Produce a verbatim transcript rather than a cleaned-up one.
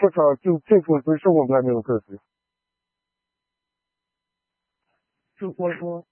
这个就这部分生活不太没有个性。 就我我